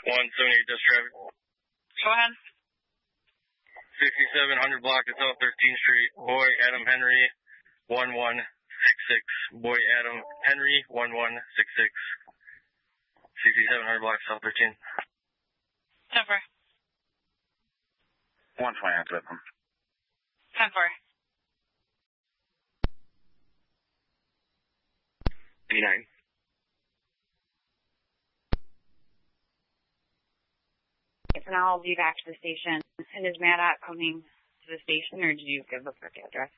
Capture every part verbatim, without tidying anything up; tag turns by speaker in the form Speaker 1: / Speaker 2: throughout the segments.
Speaker 1: one seventy-eight Dust Traffic.
Speaker 2: Go ahead.
Speaker 1: sixty-seven hundred block of South thirteenth Street. Boy Adam Henry, one one six six. Boy Adam Henry, one one six six. sixty-seven hundred block South thirteenth.
Speaker 2: ten four.
Speaker 3: one twenty on Clifton.
Speaker 2: ten four.
Speaker 3: eighty-nine.
Speaker 4: So now I'll be back to the station. And is Maddox coming to the station, or did you give the correct address?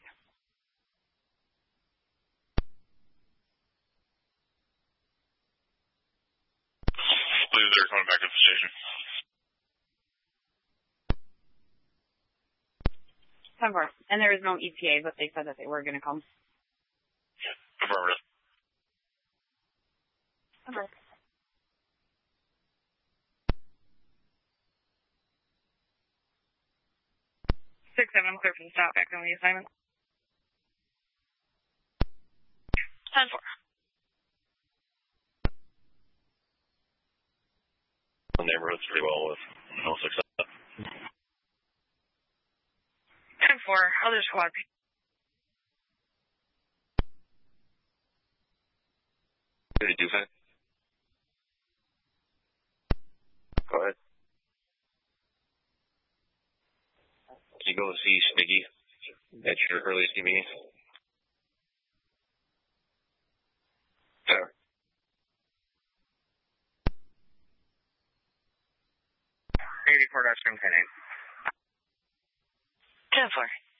Speaker 3: I believe they're coming back to the station.
Speaker 4: ten four. And there was no E T A, but they said that they were going to come.
Speaker 3: Affirmative.
Speaker 4: Okay.
Speaker 2: six seven, I'm clear for the stop back on the assignment. ten four.
Speaker 3: The neighborhood's pretty well with no success.
Speaker 2: ten four, other squad.
Speaker 3: Did he do that? Go ahead. Can you go see Sniggy at your earliest convenience? Sure.
Speaker 1: eighty-four Dust ten eight.
Speaker 2: ten four.